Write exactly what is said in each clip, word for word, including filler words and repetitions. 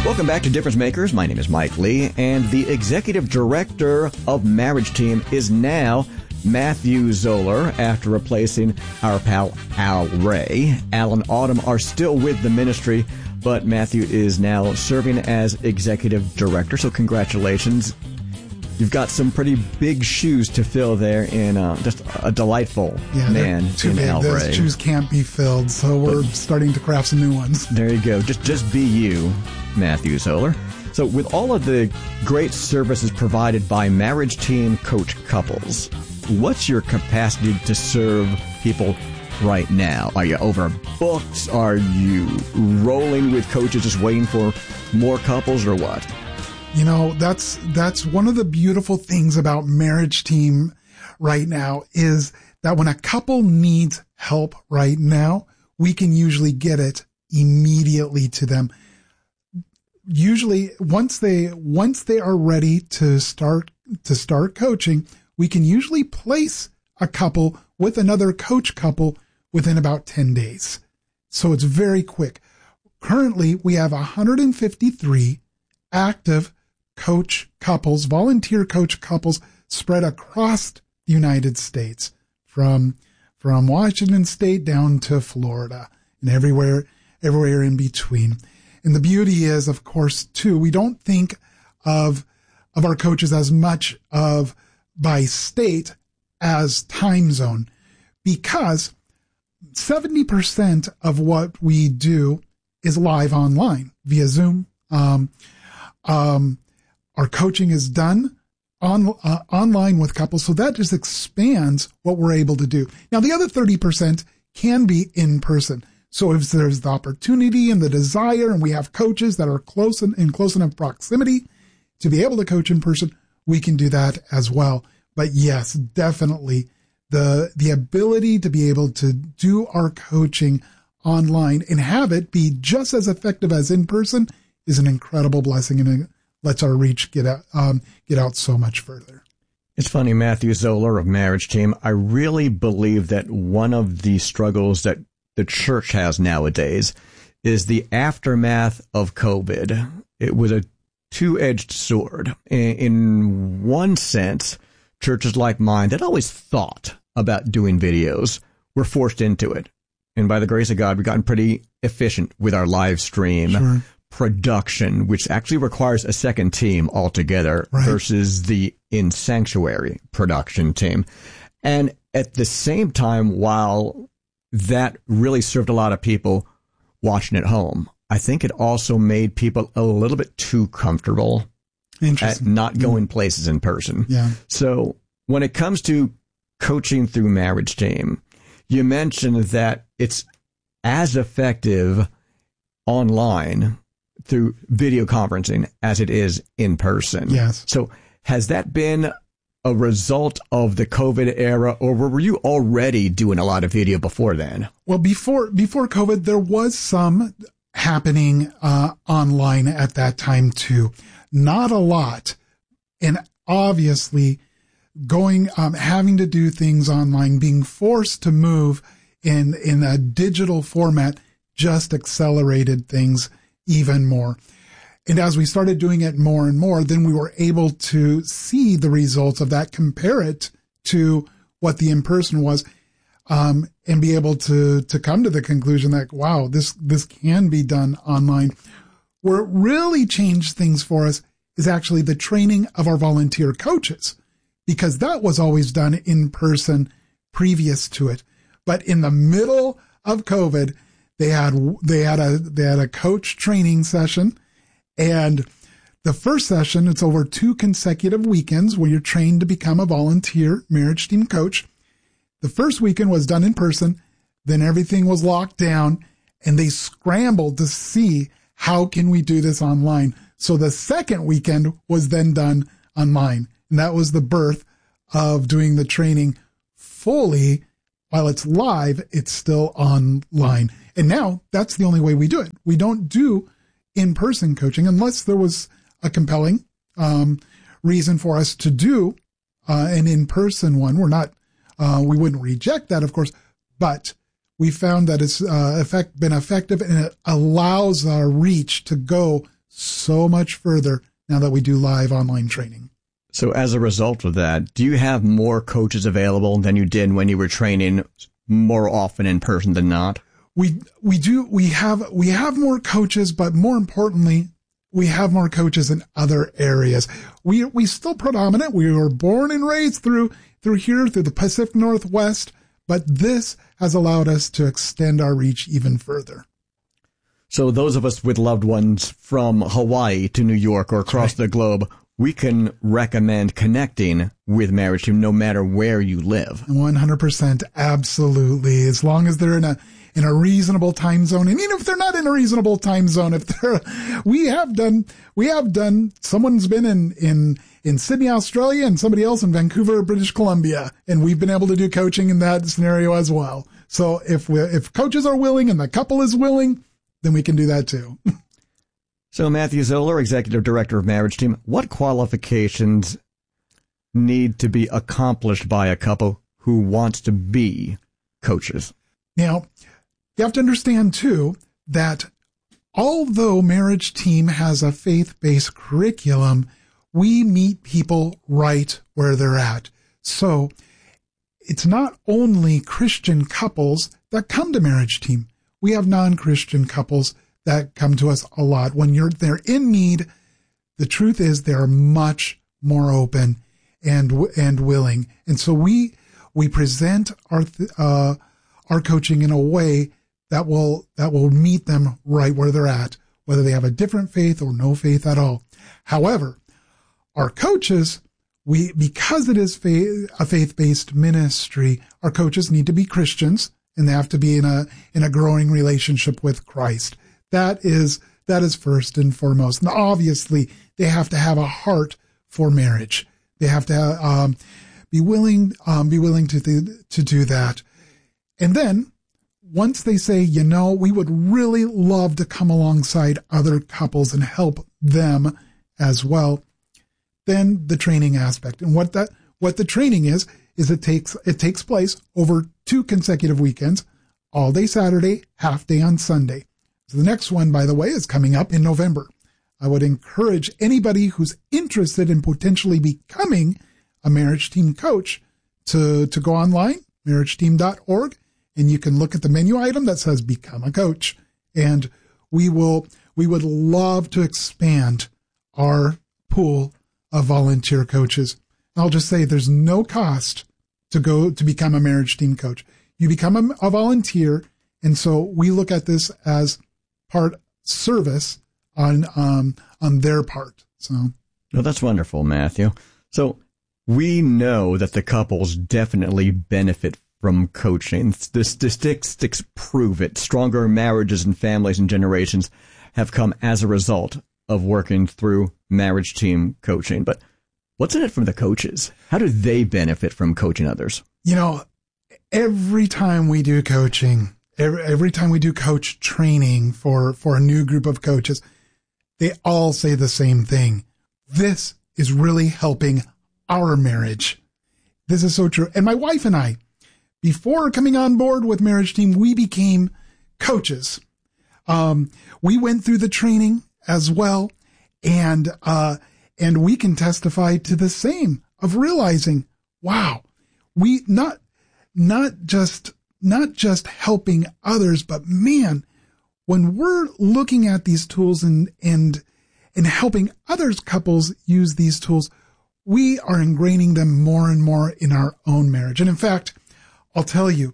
Welcome back to Difference Makers. My name is Mike Lee, and the executive director of Marriage Team is now Matthew Zoller, after replacing our pal Al Ray. Al and Autumn are still with the ministry, but Matthew is now serving as executive director, so congratulations. You've got some pretty big shoes to fill there in uh, just a delightful yeah, man too in big. Al Those Ray. shoes can't be filled, so we're but, starting to craft some new ones. There you go. Just, just be you, Matthew Zoller. So with all of the great services provided by Marriage Team Coach Couples, what's your capacity to serve people right now? Are you overbooked? Are you rolling with coaches just waiting for more couples or what? You know, that's that's one of the beautiful things about Marriage Team right now is that when a couple needs help right now, we can usually get it immediately to them. Usually once they once they are ready to start to start coaching, we can usually place a couple with another coach couple within about ten days. So it's very quick. Currently, we have one hundred fifty-three active coach couples, volunteer coach couples spread across the United States, from from Washington State down to Florida and everywhere everywhere in between. And the beauty is, of course, too, we don't think of of our coaches as much of by state as time zone, because seventy percent of what we do is live online via Zoom. Um, um, our coaching is done on uh, online with couples, so that just expands what we're able to do. Now, the other thirty percent can be in person. So if there's the opportunity and the desire, and we have coaches that are close in, in close enough proximity to be able to coach in person, we can do that as well. But yes, definitely the the ability to be able to do our coaching online and have it be just as effective as in person is an incredible blessing, and it lets our reach get out um, get out so much further. It's funny, Matthew Zoller of Marriage Team, I really believe that one of the struggles that the church has nowadays is the aftermath of COVID. It was a two-edged sword. In one sense, churches like mine that always thought about doing videos were forced into it. And by the grace of God, we've gotten pretty efficient with our live stream sure. production, which actually requires a second team altogether right. versus the in sanctuary production team. And at the same time, while that really served a lot of people watching at home, I think it also made people a little bit too comfortable at not going yeah. places in person. Yeah. So when it comes to coaching through Marriage Team, you mentioned that it's as effective online through video conferencing as it is in person. Yes. So has that been a result of the COVID era, or were you already doing a lot of video before then? Well, before before COVID, there was some happening uh, online at that time too. Not a lot, and obviously, going um, having to do things online, being forced to move in in a digital format, just accelerated things even more. And as we started doing it more and more, then we were able to see the results of that, compare it to what the in-person was, um, and be able to, to come to the conclusion that, wow, this, this can be done online. Where it really changed things for us is actually the training of our volunteer coaches, because that was always done in person previous to it. But in the middle of COVID, they had, they had a, they had a coach training session. And the first session, it's over two consecutive weekends where you're trained to become a volunteer Marriage Team coach. The first weekend was done in person. Then everything was locked down, and they scrambled to see how can we do this online. So the second weekend was then done online. And that was the birth of doing the training fully. While it's live, it's still online. And now that's the only way we do it. We don't do in-person coaching unless there was a compelling um, reason for us to do uh, an in-person one. We're not, uh, we wouldn't reject that, of course, but we found that it's uh, effect, been effective, and it allows our reach to go so much further now that we do live online training. So as a result of that, do you have more coaches available than you did when you were training more often in person than not? We we do we have we have more coaches, but more importantly, we have more coaches in other areas. We we still predominant. We were born and raised through through here through the Pacific Northwest, but this has allowed us to extend our reach even further. So those of us with loved ones from Hawaii to New York or across right. the globe, we can recommend connecting with Marriage Team no matter where you live. one hundred percent. Absolutely. As long as they're in a in a reasonable time zone. And even if they're not in a reasonable time zone, if they're, we have done, we have done, someone's been in, in, in Sydney, Australia, and somebody else in Vancouver, British Columbia. And we've been able to do coaching in that scenario as well. So if we, if coaches are willing and the couple is willing, then we can do that too. So Matthew Zoller, Executive Director of Marriage Team, what qualifications need to be accomplished by a couple who wants to be coaches? Now, you have to understand too that although Marriage Team has a faith-based curriculum, we meet people right where they're at. So it's not only Christian couples that come to Marriage Team. We have non-Christian couples that come to us a lot. When you're they're in need, the truth is they're much more open and and willing. And so we we present our uh, our coaching in a way that will that will meet them right where they're at, whether they have a different faith or no faith at all. However, our coaches, we because it is faith, a faith-based ministry, our coaches need to be Christians and they have to be in a in a growing relationship with Christ. That is that is first and foremost. And obviously, they have to have a heart for marriage. They have to um, be willing um, be willing to th- to do that. And then once they say, you know, we would really love to come alongside other couples and help them as well, then the training aspect. And what that what the training is is it takes it takes place over two consecutive weekends, all day Saturday, half day on Sunday. So the next one, by the way, is coming up in November. I would encourage anybody who's interested in potentially becoming a Marriage Team coach to, to go online, marriage team dot org, and you can look at the menu item that says Become a Coach. And we will, we would love to expand our pool of volunteer coaches. I'll just say there's no cost to go to become a Marriage Team coach. You become a, a volunteer. And so we look at this as part service on um, on their part. So, well, that's wonderful, Matthew. So we know that the couples definitely benefit from coaching. The statistics prove it. Stronger marriages and families and generations have come as a result of working through Marriage Team coaching. But what's in it for the coaches? How do they benefit from coaching others? You know, every time we do coaching, every, every time we do coach training for, for a new group of coaches, they all say the same thing. This is really helping our marriage. This is so true. And my wife and I, before coming on board with Marriage Team, we became coaches. Um, we went through the training as well, and uh, and we can testify to the same of realizing, wow, we not not just not just helping others, but man, when we're looking at these tools and and and helping others couples use these tools, we are ingraining them more and more in our own marriage. And in fact, I'll tell you,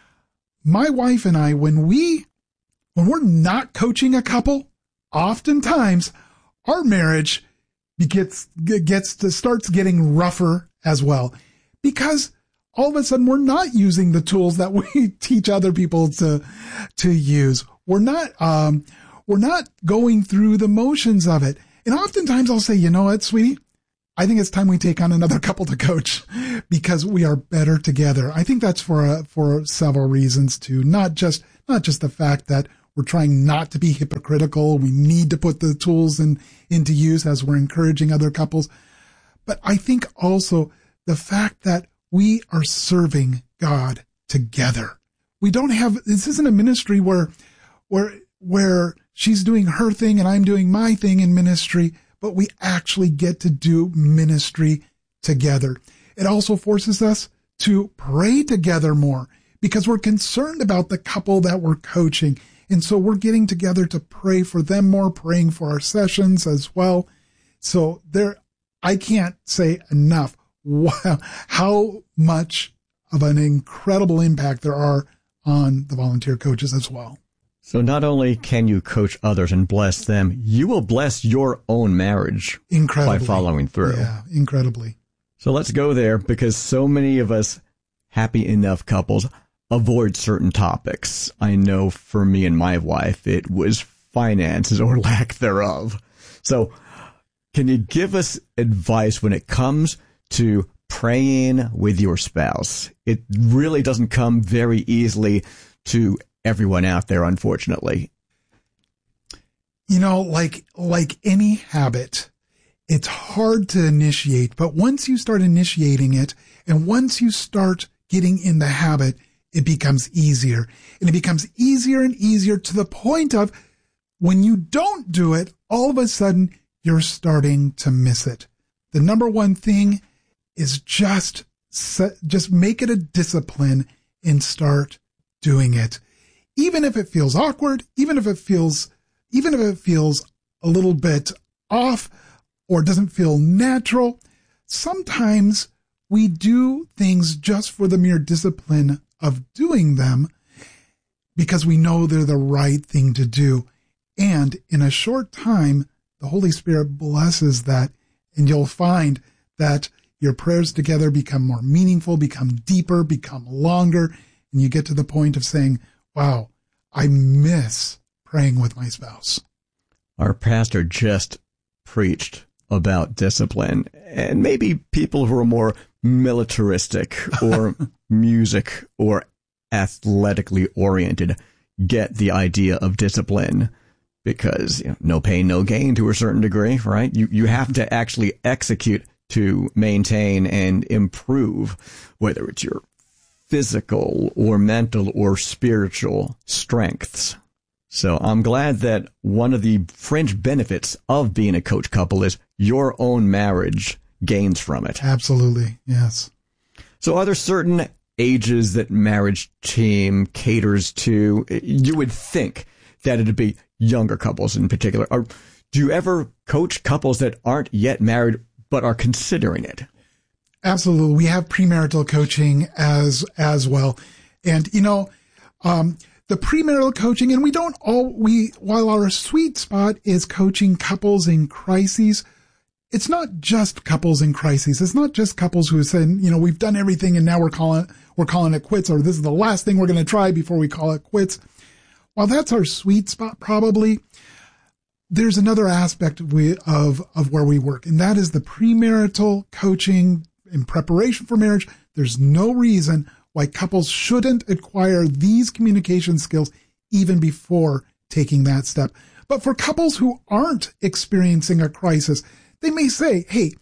my wife and I, when we, when we're not coaching a couple, oftentimes our marriage gets, gets to, starts getting rougher as well, because all of a sudden we're not using the tools that we teach other people to, to use. We're not, um, we're not going through the motions of it. And oftentimes I'll say, you know what, sweetie? I think it's time we take on another couple to coach because we are better together. I think that's for uh, for several reasons too. Not just not just the fact that we're trying not to be hypocritical. We need to put the tools in into use as we're encouraging other couples. But I think also the fact that we are serving God together. We don't have, this isn't a ministry where where where she's doing her thing and I'm doing my thing in ministry, but we actually get to do ministry together. It also forces us to pray together more because we're concerned about the couple that we're coaching. And so we're getting together to pray for them more, praying for our sessions as well. So there, I can't say enough wow, how much of an incredible impact there are on the volunteer coaches as well. So not only can you coach others and bless them, you will bless your own marriage incredibly by following through. Yeah, incredibly. So let's go there because so many of us happy enough couples avoid certain topics. I know for me and my wife, it was finances or lack thereof. So can you give us advice when it comes to praying with your spouse? It really doesn't come very easily to everyone out there, unfortunately. You know, like, like any habit, it's hard to initiate, but once you start initiating it and once you start getting in the habit, it becomes easier and it becomes easier and easier to the point of when you don't do it, all of a sudden you're starting to miss it. The number one thing is just, set, just make it a discipline and start doing it. Even if it feels awkward, even if it feels, even if it feels a little bit off or doesn't feel natural, sometimes we do things just for the mere discipline of doing them because we know they're the right thing to do. And in a short time, the Holy Spirit blesses that, and you'll find that your prayers together become more meaningful, become deeper, become longer, and you get to the point of saying, wow, I miss praying with my spouse. Our pastor just preached about discipline, and maybe people who are more militaristic or music or athletically oriented get the idea of discipline because, you know, no pain, no gain to a certain degree, right? You you have to actually execute to maintain and improve, whether it's your physical or mental or spiritual strengths. So I'm glad that one of the fringe benefits of being a coach couple is your own marriage gains from it. Absolutely. Yes. So are there certain ages that Marriage Team caters to? You would think that it'd be younger couples in particular. Or do you ever coach couples that aren't yet married but are considering it? Absolutely. We have premarital coaching as, as well. And, you know, um, the premarital coaching, and we don't all, we, while our sweet spot is coaching couples in crises, it's not just couples in crises. It's not just couples who say, you know, we've done everything and now we're calling, we're calling it quits, or this is the last thing we're going to try before we call it quits. While that's our sweet spot, probably, there's another aspect we, of, of where we work, and that is the premarital coaching in preparation for marriage. There's no reason why couples shouldn't acquire these communication skills even before taking that step. But for couples who aren't experiencing a crisis, they may say, hey,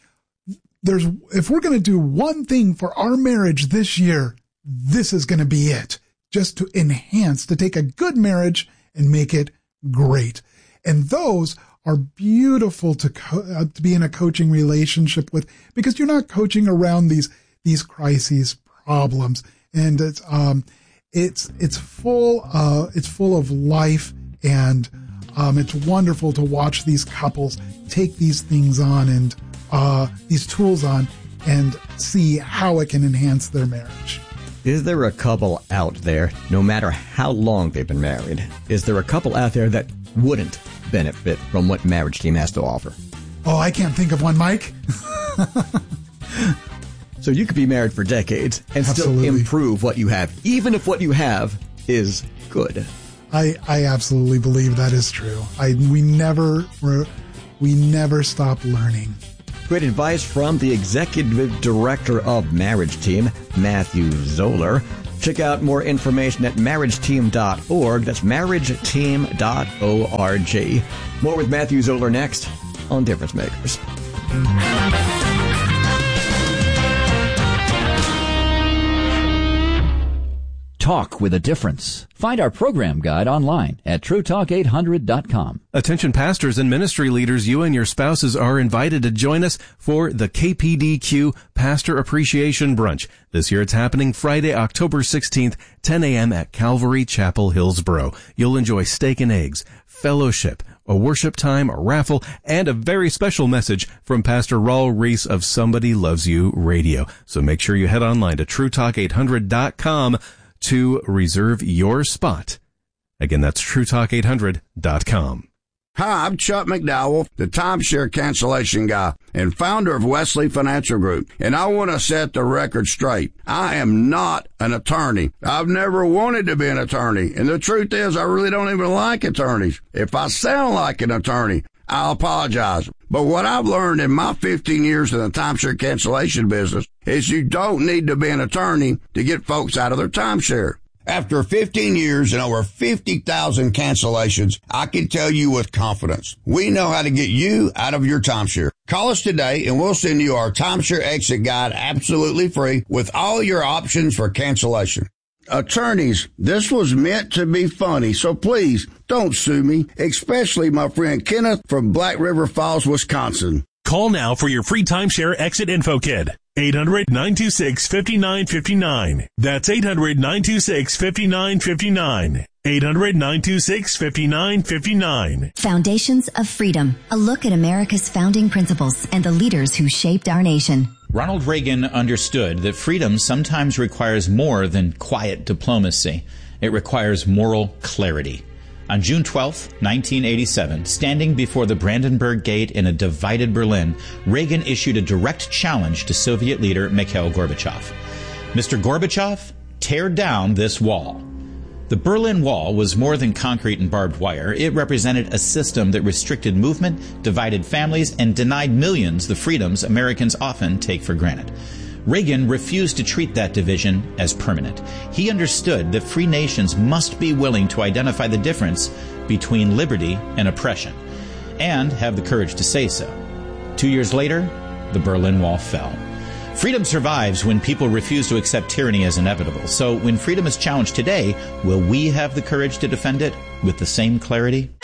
there's, if we're going to do one thing for our marriage this year, this is going to be it, just to enhance, to take a good marriage and make it great. And those are beautiful to co- uh, to be in a coaching relationship with, because you're not coaching around these these crises problems, and it's um it's it's full uh it's full of life, and um it's wonderful to watch these couples take these things on and uh these tools on and see how it can enhance their marriage. Is there a couple out there, no matter how long they've been married, is there a couple out there that wouldn't benefit from what Marriage Team has to offer? Oh, I can't think of one, Mike. So you could be married for decades and Absolutely. still improve what you have, even if what you have is good. I, I absolutely believe that is true. I we never we're, we never stop learning. Great advice from the executive director of Marriage Team, Matthew Zoller. Check out more information at marriage team dot org. That's marriage team dot org. More with Matthew Zoller next on Difference Makers. Talk with a difference. Find our program guide online at true talk eight hundred dot com. Attention pastors and ministry leaders, you and your spouses are invited to join us for the K P D Q Pastor Appreciation Brunch. This year it's happening Friday, October sixteenth, ten a.m. at Calvary Chapel, Hillsboro. You'll enjoy steak and eggs, fellowship, a worship time, a raffle, and a very special message from Pastor Raul Reese of Somebody Loves You Radio. So make sure you head online to true talk eight hundred dot com to reserve your spot. Again, that's true talk eight hundred dot com. Hi, I'm Chuck McDowell, the timeshare cancellation guy and founder of Wesley Financial Group, and I want to set the record straight. I am not an attorney. I've never wanted to be an attorney, and the truth is I really don't even like attorneys. If I sound like an attorney, I'll apologize. But what I've learned in my fifteen years in the timeshare cancellation business is you don't need to be an attorney to get folks out of their timeshare. After fifteen years and over fifty thousand cancellations, I can tell you with confidence, we know how to get you out of your timeshare. Call us today and we'll send you our timeshare exit guide absolutely free with all your options for cancellation. Attorneys, this was meant to be funny, so please don't sue me, especially my friend Kenneth from Black River Falls, Wisconsin. Call now for your free timeshare exit info kit. eight hundred, nine two six, five nine five nine. That's eight hundred, nine two six, five nine five nine. eight hundred, nine two six, five nine five nine. Foundations of Freedom. A look at America's founding principles and the leaders who shaped our nation. Ronald Reagan understood that freedom sometimes requires more than quiet diplomacy. It requires moral clarity. On June twelfth, nineteen eighty-seven, standing before the Brandenburg Gate in a divided Berlin, Reagan issued a direct challenge to Soviet leader Mikhail Gorbachev. Mister Gorbachev, tear down this wall. The Berlin Wall was more than concrete and barbed wire. It represented a system that restricted movement, divided families, and denied millions the freedoms Americans often take for granted. Reagan refused to treat that division as permanent. He understood that free nations must be willing to identify the difference between liberty and oppression, and have the courage to say so. Two years later, the Berlin Wall fell. Freedom survives when people refuse to accept tyranny as inevitable. So when freedom is challenged today, will we have the courage to defend it with the same clarity?